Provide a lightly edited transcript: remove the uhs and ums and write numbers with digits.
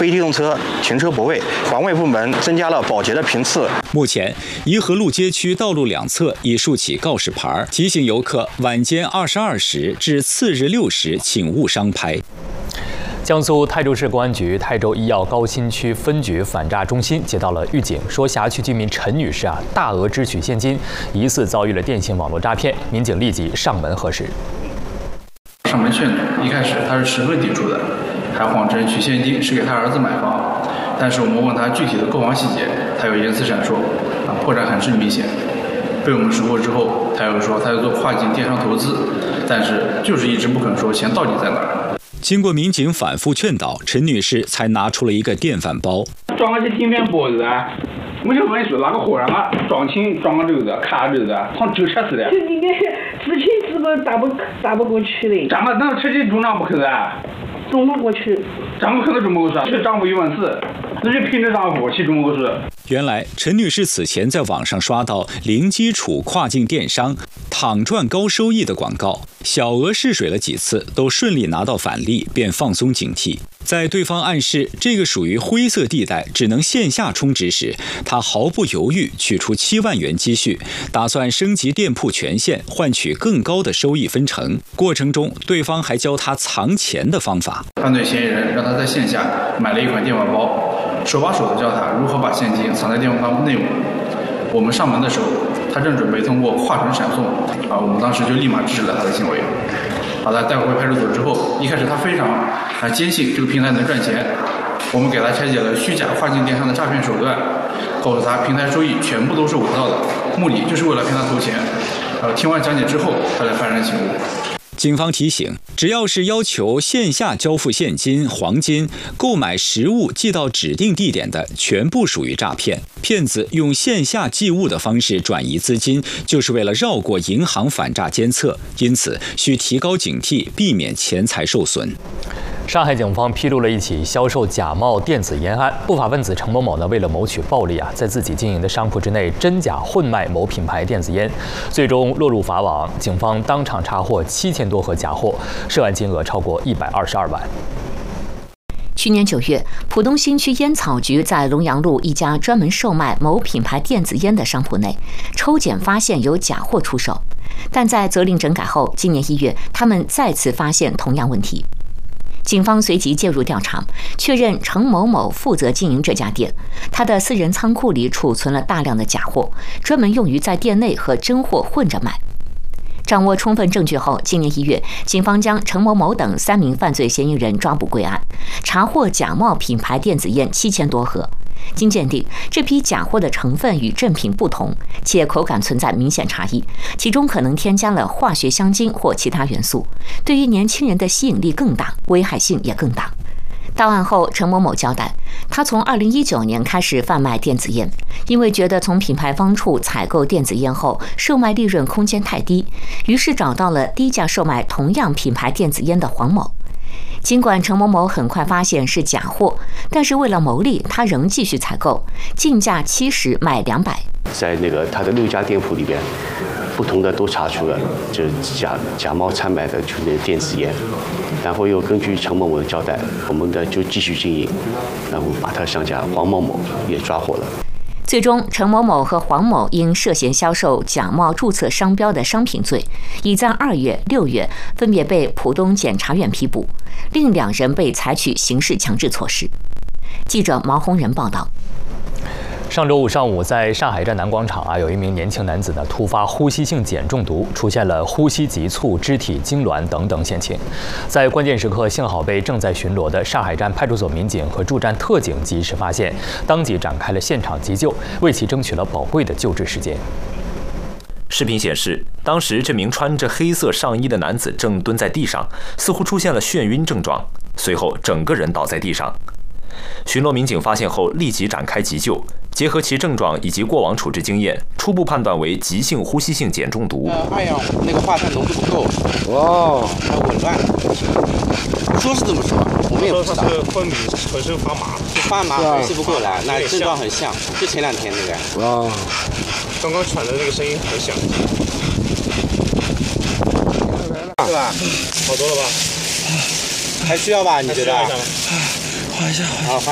非机动车停车泊位，环卫部门增加了保洁的频次。 目前，颐和路街区道路两侧已竖起告示牌，提醒游客晚间22时至次日6时请勿商拍。 江苏泰州市公安局泰州医药高新区分局反诈中心接到了预警，说辖区居民陈女士大额支取现金，疑似遭遇了电信网络诈骗。民警立即上门核实。 上门劝阻，一开始他是十分抵触的，还谎称取现金是给他儿子买房。但是我们问他具体的购房细节，他又言辞闪烁，破绽很是明显。被我们识破之后，他又说他要做跨境电商投资，但是就是一直不肯说钱到底在哪儿。 经过民警反复劝导，陈女士才拿出了一个电饭煲， 装了些电饭煲子啊，我就问说哪个货上啊，装钱装个肉的，卡肉的，好像就车似的。 这里面之前是不是打不过去的？ 涨了，那车就中涨不可能啊， 中不过去， 涨不可能中不过去，这涨不14000，那就凭着涨幅去中不过去。 原来，陈女士此前在网上刷到零基础跨境电商躺赚高收益的广告，小额试水了几次，都顺利拿到返利，便放松警惕。在对方暗示这个属于灰色地带，只能线下充值时，她毫不犹豫取出7万元积蓄，打算升级店铺权限，换取更高的收益分成。过程中，对方还教她藏钱的方法。 犯罪嫌疑人让他在线下买了一款电饭煲，手把手的教他如何把现金藏在电饭煲内部。我们上门的时候，他正准备通过跨城闪送，我们当时就立马制止了他的行为。把他带回派出所之后，一开始他非常坚信这个平台能赚钱，我们给他拆解了虚假跨境电商的诈骗手段，告诉他平台收益全部都是伪造的，目的就是为了骗他投钱。听完讲解之后，他才幡然醒悟。 警方提醒，只要是要求线下交付现金、黄金、购买实物寄到指定地点的，全部属于诈骗。骗子用线下寄物的方式转移资金，就是为了绕过银行反诈监测，因此需提高警惕，避免钱财受损。 上海警方披露了一起销售假冒电子烟案，不法分子程某某为了谋取暴利在自己经营的商铺之内真假混卖某品牌电子烟，最终落入法网。警方当场查获7000多盒假货，涉案金额超过122万。 去年9月，浦东新区烟草局在龙阳路一家专门售卖某品牌电子烟的商铺内抽检发现有假货出售，但在责令整改后，今年1月，他们再次发现同样问题。警方随即介入调查，确认程某某负责经营这家店，他的私人仓库里储存了大量的假货，专门用于在店内和真货混着卖。掌握充分证据后，今年1月，警方将程某某等3名犯罪嫌疑人抓捕归案，查获假冒品牌电子烟7000多盒。经鉴定，这批假货的成分与正品不同，且口感存在明显差异，其中可能添加了化学香精或其他元素，对于年轻人的吸引力更大，危害性也更大。到案后，程某某交代，他从2019年开始贩卖电子烟，因为觉得从品牌方处采购电子烟后，售卖利润空间太低，于是找到了低价售卖同样品牌电子烟的黄某。尽管程某某很快发现是假货，但是为了牟利，他仍继续采购，进价70卖200。 在他的6家店铺里边，不同的都查出了就是假冒掺卖的就是那电子烟，然后又根据程某某的交代，我们就继续经营，然后把他上家黄某某也抓获了。 最终，程某某和黄某因涉嫌销售假冒注册商标的商品罪，已在2月、6月分别被浦东检察院批捕，另2人被采取刑事强制措施。记者毛红仁报道。 上周五上午，在上海站南广场有一名年轻男子突发呼吸性碱中毒，出现了呼吸急促、肢体痉挛等等险情。在关键时刻，幸好被正在巡逻的上海站派出所民警和驻站特警及时发现，当即展开了现场急救，为其争取了宝贵的救治时间。 视频显示，当时这名穿着黑色上衣的男子正蹲在地上，似乎出现了眩晕症状，随后整个人倒在地上。巡逻民警发现后立即展开急救，结合其症状以及过往处置经验，初步判断为急性呼吸性碱中毒。 二氧那个化碳浓度不够，哦，还紊乱。说是这么说，我们也不知道。 是昏迷，浑身发麻。 发麻，呼吸不过来，那症状很像，就前2天那个。哦， 刚刚喘的那个声音很响。 是吧？ 好多了吧？ 还需要吧？你觉得？ 缓一下。 好。